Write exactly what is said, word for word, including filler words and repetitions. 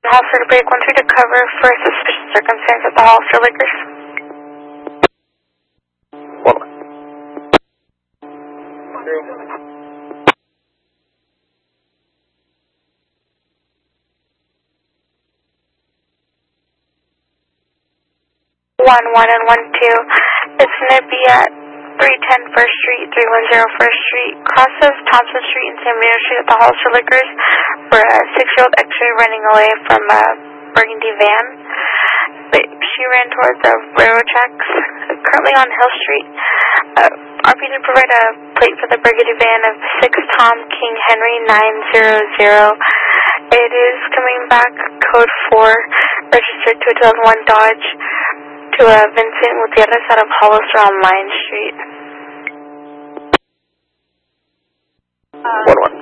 Hollister Break one three to cover for suspicious circumstance at the Hollister Liquors. One one. Zero. One one and one two. It's gonna be at three ten First Street, three one zero First Street, cross of Thompson Street and San Benito Street at the Hollister Liquors, for a six-year-old X-ray running away from a burgundy van. But she ran towards the railroad tracks, currently on Hill Street. Uh, R P did provide a plate for the burgundy van of six Tom King Henry nine zero zero. It is coming back code four, registered to a two thousand one Dodge, to uh, Vincent Gutierrez out of Hollister on Line Street. One one.